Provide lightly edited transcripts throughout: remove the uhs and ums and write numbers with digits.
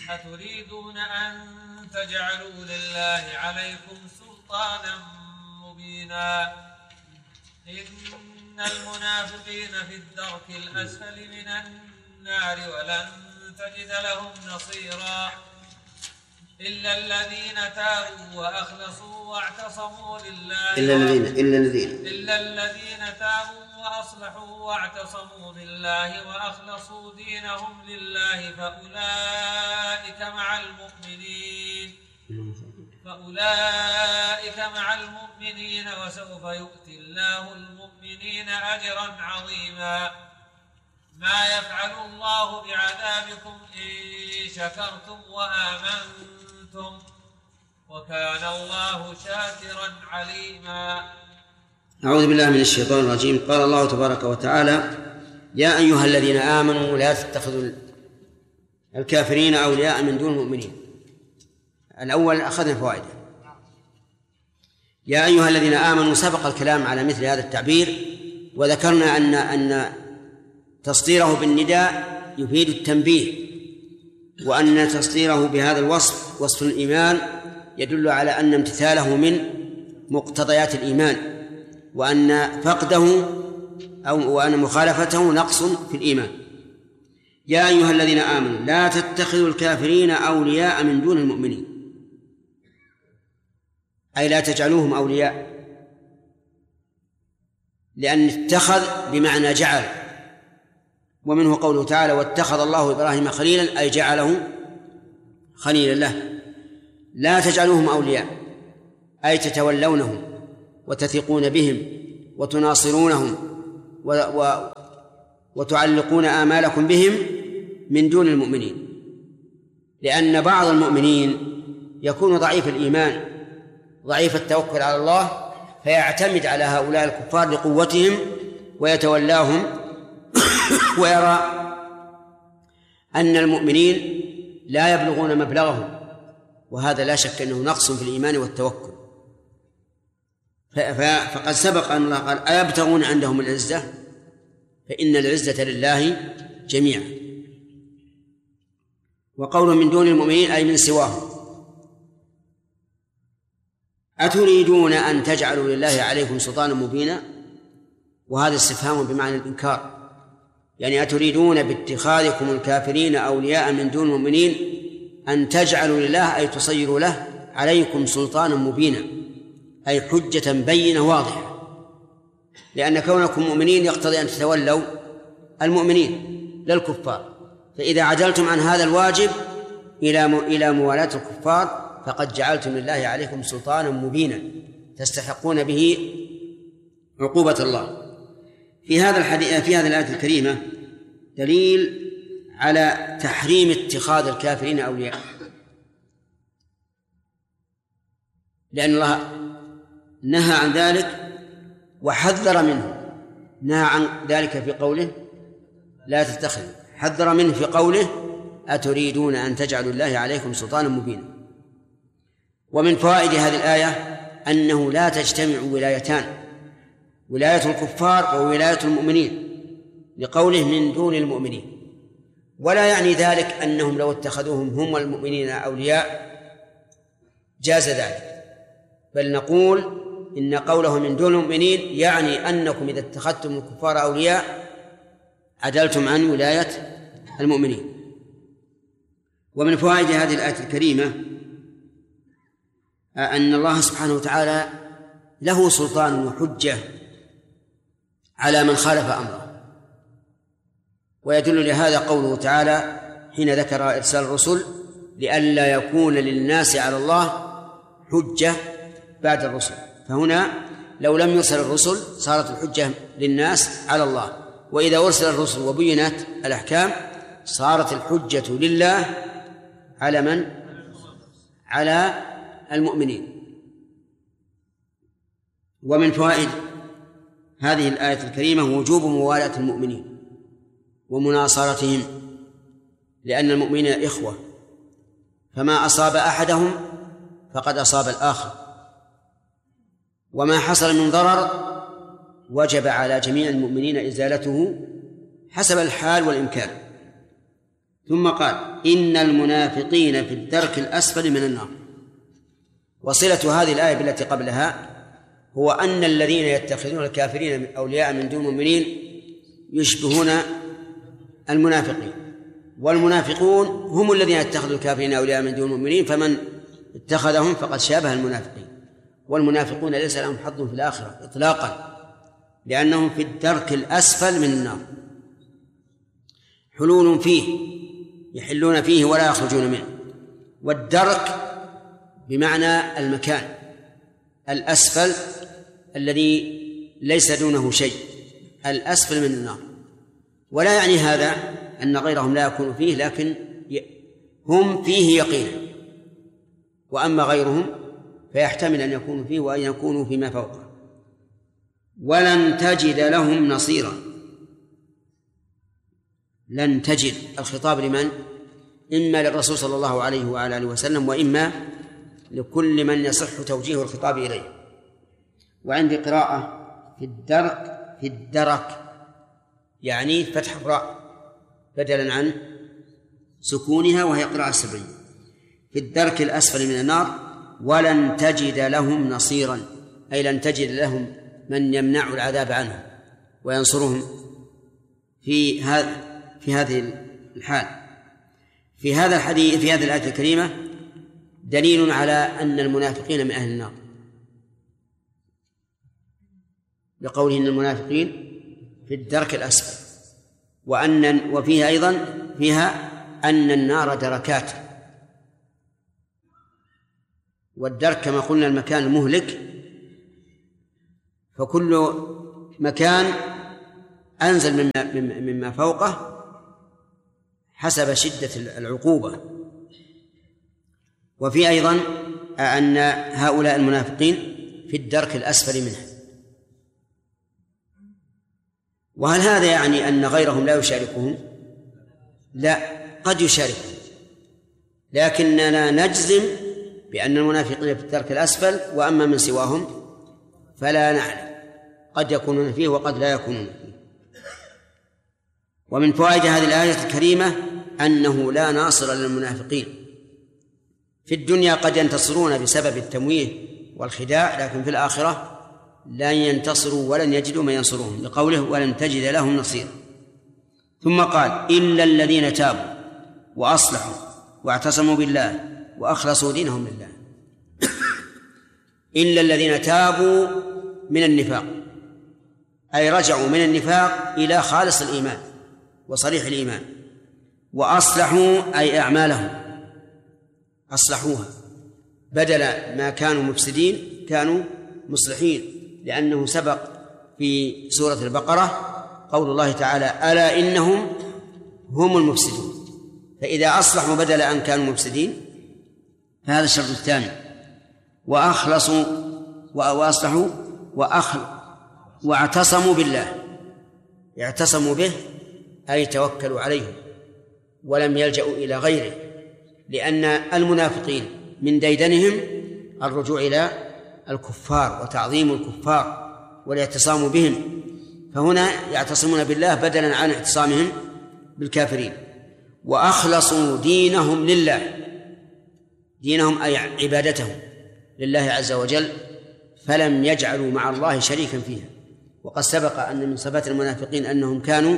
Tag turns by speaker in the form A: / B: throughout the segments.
A: أتريدون أن تجعلوا لله عليكم سلطانا مبينا إن المنافقين في الدرك الأسفل من النار ولن تجد لهم نصيرا إلا الذين تابوا وأخلصوا واعتصموا لله
B: إلا الذين
A: تابوا وأصلحوا واعتصموا بالله وأخلصوا دينهم لله فأولئك مع المؤمنين وسوف يؤتي الله المؤمنين أجرا عظيما ما يفعل الله بعذابكم إن شكرتم وآمنتم وكان الله شاكرا عليما.
B: أعوذ بالله من الشيطان الرجيم. قال الله تبارك وتعالى: يا أيها الذين آمنوا لا تتخذوا الكافرين أولياء من دون المؤمنين. الأول أخذنا فوائده. يا أيها الذين آمنوا سبق الكلام على مثل هذا التعبير، وذكرنا أن تصديره بالنداء يفيد التنبيه، وأن تصديره بهذا الوصف وصف الإيمان يدل على أن امتثاله من مقتضيات الإيمان، وأن فقده وأن مخالفته نقص في الإيمان. يا أيها الذين آمنوا لا تتخذوا الكافرين أولياء من دون المؤمنين، أي لا تجعلوهم أولياء، لأن اتخذ بمعنى جعل، ومنه قوله تعالى: واتخذ الله إبراهيم خليلا، أي جعله خليلا له. لا تجعلوهم أولياء أي تتولونهم وتثقون بهم وتناصرونهم وتعلقون آمالكم بهم من دون المؤمنين، لأن بعض المؤمنين يكون ضعيف الإيمان ضعيف التوكل على الله، فيعتمد على هؤلاء الكفار لقوتهم ويتولاهم ويرى أن المؤمنين لا يبلغون مبلغهم، وهذا لا شك أنه نقص في الإيمان والتوكل. فقد سبق أن الله قال: أيبتغون عندهم العزة فإن العزة لله جميعا. وقول من دون المؤمنين أي من سواهم. أتريدون أن تجعلوا لله عليكم سلطانا مبينا، وهذا استفهام بمعنى الإنكار، يعني أتريدون باتخاذكم الكافرين أولياء من دون المؤمنين أن تجعلوا لله أي تصيروا له عليكم سلطانا مبينا، أي حجة بينة واضحة، لأن كونكم مؤمنين يقتضي أن تتولوا المؤمنين لا الكفار، فإذا عدلتم عن هذا الواجب إلى موالاة الكفار فقد جعلتم لله عليكم سلطانا مبينا تستحقون به عقوبة الله. في هذه الآية الكريمة دليل على تحريم اتخاذ الكافرين أولياء، لأن الله نهى عن ذلك وحذر منه. نهى عن ذلك في قوله: لا تتخذوا، حذر منه في قوله: أتريدون أن تجعلوا الله عليكم سلطانا مبينا. ومن فوائد هذه الآية أنه لا تجتمع ولايتان، ولاية الكفار وولاية المؤمنين، لقوله من دون المؤمنين، ولا يعني ذلك أنهم لو اتخذوهم هم المؤمنين أولياء جاز ذلك، بل نقول إن قوله من دون المؤمنين يعني أنكم إذا اتخذتم الكفار أولياء عدلتم عن ولاية المؤمنين. ومن فوائد هذه الآية الكريمة أن الله سبحانه وتعالى له سلطان وحجة على من خالف أمره، ويدل لهذا قوله تعالى حين ذكر إرسال الرسل: لئلا يكون للناس على الله حجة بعد الرسل. فهنا لو لم يرسل الرسل صارت الحجة للناس على الله، وإذا أرسل الرسل وبينت الأحكام صارت الحجة لله على من؟ على المؤمنين. ومن فوائد هذه الآية الكريمة وجوب موالاة المؤمنين ومناصرتهم، لأن المؤمنين إخوة، فما أصاب أحدهم فقد أصاب الآخر، وما حصل من ضرر وجب على جميع المؤمنين إزالته حسب الحال والإمكان. ثم قال إن المنافقين في الدرك الأسفل من النار. وصلة هذه الآية بالتي قبلها هو أن الذين يتخذون الكافرين أولياء من دون المؤمنين يشبهون المنافقين، والمنافقون هم الذين يتخذوا الكافرين أولياء من دون المؤمنين، فمن اتخذهم فقد شابه المنافقين. والمنافقون ليس لهم حظ في الآخرة إطلاقا، لأنهم في الدرك الأسفل من النار، حلول فيه يحلون فيه ولا يخرجون منه. والدرك بمعنى المكان الأسفل الذي ليس دونه شيء، الأسفل من النار. ولا يعني هذا أن غيرهم لا يكون فيه، لكن هم فيه يقينا، وأما غيرهم فيحتمل أن يكونوا فيه وأن يكونوا فيما فوقه. ولن تجد لهم نصيرا. لن تجد، الخطاب لمن؟ إما للرسول صلى الله عليه وعلى آله وسلم، وإما لكل من يصح توجيه الخطاب إليه. وعندي قراءة في الدرك، في الدرك يعني فتح الراء بدلا عن سكونها، وهي قراءة سرية. في الدرك الأسفل من النار ولن تجد لهم نصيرا، أي لن تجد لهم من يمنع العذاب عنهم وينصرهم في هذه الحال. في هذا الحديث، في هذه الآية الكريمة دليل على أن المنافقين من أهل النار، لقوله إن المنافقين في الدرك الأسفل، وفيها أيضا فيها أن النار دركات، والدرك كما قلنا المكان المهلك، فكل مكان أنزل مما فوقه حسب شدة العقوبة. وفي أيضا أن هؤلاء المنافقين في الدرك الأسفل منه. وهل هذا يعني أن غيرهم لا يشاركهم؟ لا، قد يشاركهم، لكننا نجزم بأن المنافقين في الدرك الأسفل، وأما من سواهم فلا نعلم، قد يكونون فيه وقد لا يكونون فيه. ومن فوائد هذه الآية الكريمة أنه لا ناصر للمنافقين. في الدنيا قد ينتصرون بسبب التمويه والخداع، لكن في الآخرة لن ينتصروا ولن يجدوا من ينصرهم، لقوله ولن تجد لهم نصيرا. ثم قال إلا الذين تابوا وأصلحوا واعتصموا بالله وأخلصوا دينهم لله. إلا الذين تابوا من النفاق، أي رجعوا من النفاق إلى خالص الإيمان وصريح الإيمان. وأصلحوا أي أعمالهم أصلحوها، بدل ما كانوا مفسدين كانوا مصلحين، لأنه سبق في سورة البقرة قول الله تعالى ألا إنهم هم المفسدون. فإذا أصلحوا بدل أن كانوا مفسدين فهذا الشرط الثاني. وأخلصوا وأصلحوا واعتصموا بالله، اعتصموا به أي توكلوا عليه ولم يلجأوا إلى غيره، لأن المنافقين من ديدنهم الرجوع إلى الكفار وتعظيم الكفار والاعتصام بهم، فهنا يعتصمون بالله بدلا عن اعتصامهم بالكافرين. وأخلصوا دينهم لله، دينهم أي عبادتهم لله عز وجل، فلم يجعلوا مع الله شريكا فيها. وقد سبق أن من صفات المنافقين أنهم كانوا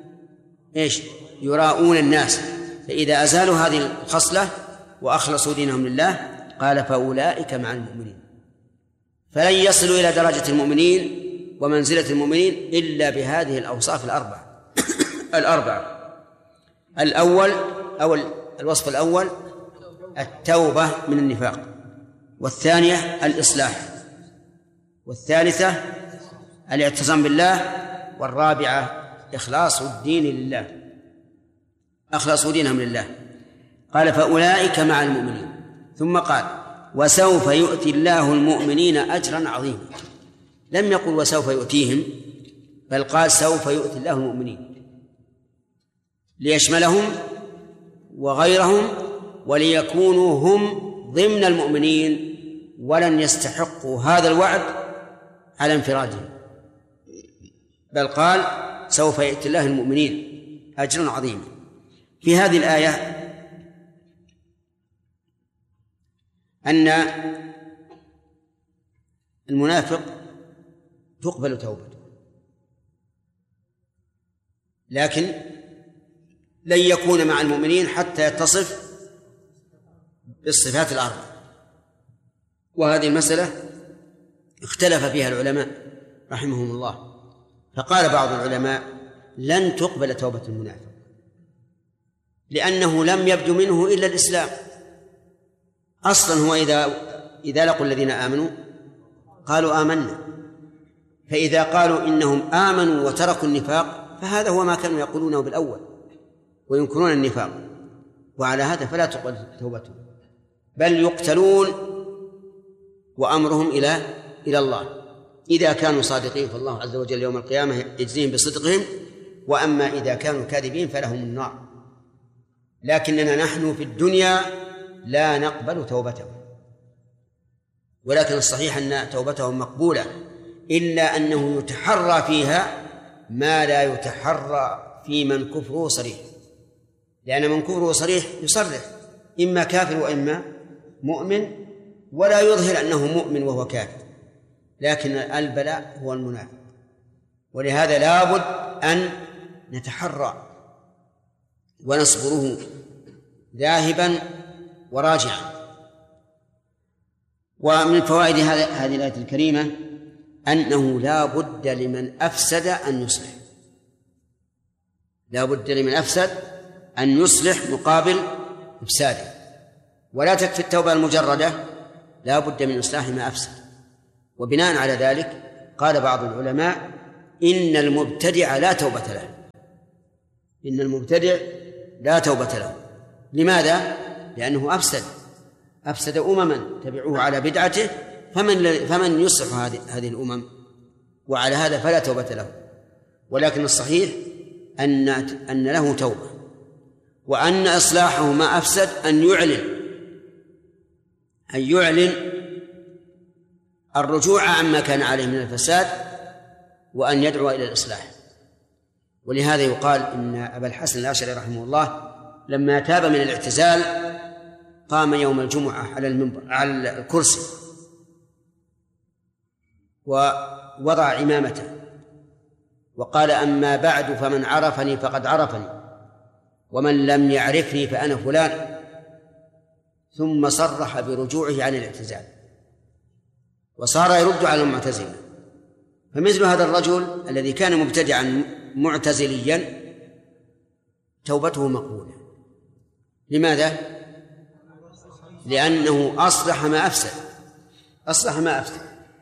B: يراؤون الناس، فإذا أزالوا هذه الخصلة وأخلصوا دينهم لله قال فأولئك مع المؤمنين. فلن يصلوا إلى درجة المؤمنين ومنزلة المؤمنين إلا بهذه الأوصاف الأربعة. الأول أو الوصف الأول التوبة من النفاق، والثانية الإصلاح، والثالثة الاعتصام بالله، والرابعة إخلاص الدين لله، أخلصوا دينهم لله. قال فأولئك مع المؤمنين، ثم قال وسوف يؤتي الله المؤمنين أجرا عظيما. لم يقل وسوف يؤتيهم، بل قال سوف يؤتي الله المؤمنين ليشملهم وغيرهم، وليكونوا هم ضمن المؤمنين ولن يستحقوا هذا الوعد على انفرادهم، بل قال سوف يؤتي الله المؤمنين أجرا عظيما. في هذه الآية أن المنافق تقبل توبته، لكن لن يكون مع المؤمنين حتى يتصف بالصفات الأربع، وهذه المسألة اختلف فيها العلماء رحمهم الله. فقال بعض العلماء لن تقبل توبة المنافق لأنه لم يبدو منه إلا الإسلام. أصلا هو إذا لقوا الذين آمنوا قالوا آمنا، فإذا قالوا إنهم آمنوا وتركوا النفاق فهذا هو ما كانوا يقولونه بالأول وينكرون النفاق، وعلى هذا فلا تقبل توبتهم بل يقتلون وأمرهم إلى الله. إذا كانوا صادقين فالله عز وجل يوم القيامة يجزيهم بصدقهم، وأما إذا كانوا كاذبين فلهم النار. لكننا نحن في الدنيا لا نقبل توبتهم، ولكن الصحيح أن توبتهم مقبولة، إلا أنه يتحرى فيها ما لا يتحرى في من كفره صريح، لأن من كفره صريح يصرح إما كافر وإما مؤمن، ولا يظهر أنه مؤمن وهو كافر، لكن البلاء هو المنافق. ولهذا لابد أن نتحرى ونصبره ذاهبا وراجعا. ومن فوائد هذه الآية الكريمة أنه لا بد لمن أفسد أن يصلح، لا بد لمن أفسد أن يصلح مقابل إفساده، ولا تكفي التوبة المجردة، لا بد من إصلاح ما أفسد. وبناء على ذلك قال بعض العلماء إن المبتدع لا توبة له، إن المبتدع لا توبة له. لماذا؟ لأنه أفسد أمما تبعوه على بدعته، فمن يصلح هذه الأمم؟ وعلى هذا فلا توبة له. ولكن الصحيح أن له توبة، وأن إصلاحه ما أفسد أن يعلن الرجوع عما كان عليه من الفساد، وأن يدعو إلى الإصلاح. ولهذا يقال إن أبا الحسن الأشعري رحمه الله لما تاب من الاعتزال قام يوم الجمعة على المنبر على الكرسي ووضع عمامته وقال: أما بعد فمن عرفني فقد عرفني، ومن لم يعرفني فأنا فلان. ثم صرح برجوعه عن الاعتزال وصار يرد على المعتزلة. فمثل هذا الرجل الذي كان مبتدعا معتزليا توبته مقبولة. لماذا؟ لأنه أصلح ما أفسد.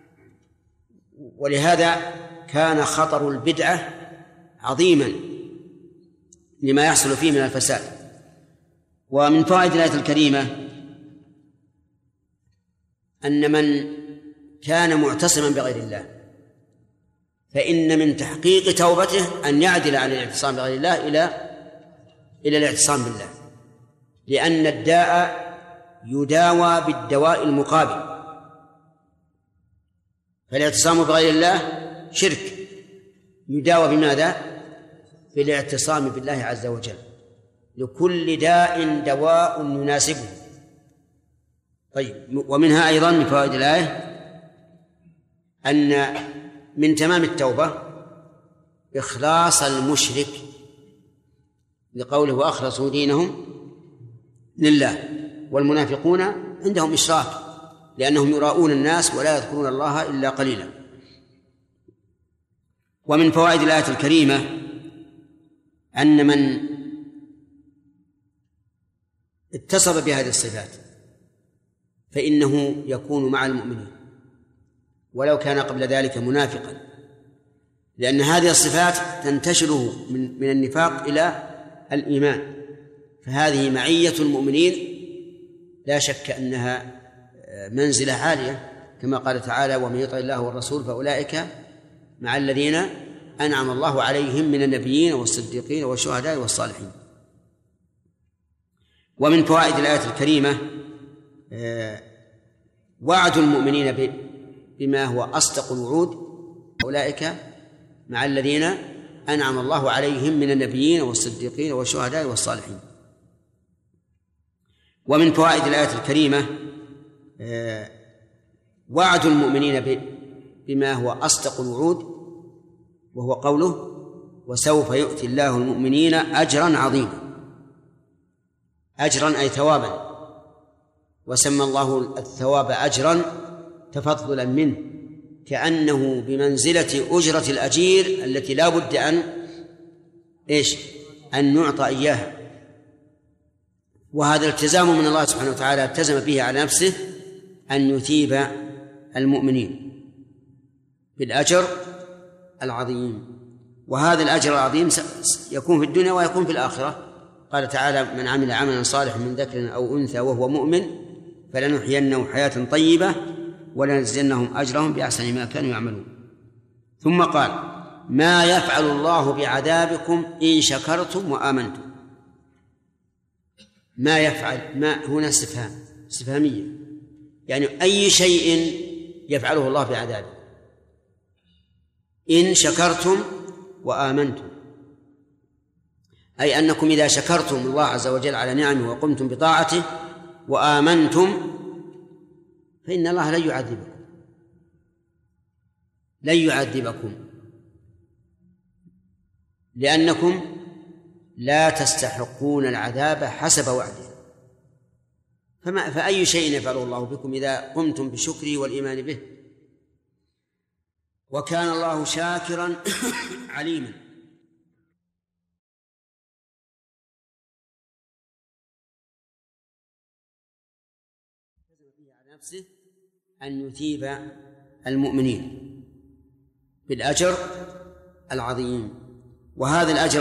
B: ولهذا كان خطر البدعة عظيما لما يحصل فيه من الفساد. ومن فوائد الآية الكريمة أن من كان معتصما بغير الله فإن من تحقيق توبته أن يعدل عن الاعتصام بغير الله إلى الاعتصام بالله، لأن الداء يداوى بالدواء المقابل. فالاعتصام بغير الله شرك، يداوى بماذا؟ بالاعتصام بالله عز وجل. لكل داء دواء يناسبه. طيب، ومنها أيضا من فوائد الآية أن من تمام التوبة إخلاص المشرك، لقوله: وأخلصوا دينهم لله. والمنافقون عندهم إشراك لأنهم يراؤون الناس ولا يذكرون الله إلا قليلا. ومن فوائد الآية الكريمة أن من اتصف بهذه الصفات فإنه يكون مع المؤمنين ولو كان قبل ذلك منافقا، لأن هذه الصفات تنتشره من النفاق إلى الإيمان. فهذه معية المؤمنين لا شك أنها منزلة عالية، كما قال تعالى: ومن يطع الله والرسول فأولئك مع الذين أنعم الله عليهم من النبيين والصديقين والشهداء والصالحين. ومن فوائد الآية الكريمة وعد المؤمنين بما هو أصدق الوعود: أولئك مع الذين أنعم الله عليهم من النبيين والصديقين والشهداء والصالحين. ومن فوائد الآية الكريمة وعد المؤمنين بما هو أصدق الوعود، وهو قوله وسوف يؤتي الله المؤمنين أجرا عظيما. أجرا أي ثوابا، وسمى الله الثواب أجرا تفضلا منه، كأنه بمنزلة أجرة الأجير التي لا بد أن نعطى إياها. وهذا التزام من الله سبحانه وتعالى التزم به على نفسه أن يثيب المؤمنين بالأجر العظيم. وهذا الأجر العظيم يكون في الدنيا ويكون في الآخرة. قال تعالى من عمل عملا صالحا من ذكر أو أنثى وهو مؤمن فلنحيينه حياة طيبة ولنجزينهم أجرهم بأحسن ما كانوا يعملون. ثم قال ما يفعل الله بعذابكم إن شكرتم وآمنتم. ما يفعل، ما هنا استفهامية، يعني أي شيء يفعله الله بعذابه إن شكرتم وآمنتم، أي أنكم إذا شكرتم الله عز وجل على نعمه وقمتم بطاعته وآمنتم فإن الله لن يعذبكم لأنكم لا تستحقون العذاب حسب وعده. فأي شيء يفعله الله بكم إذا قمتم بشكره والإيمان به. وكان الله شاكرا عليما. على نفسه أن يثيب المؤمنين بالأجر العظيم. وهذا الأجر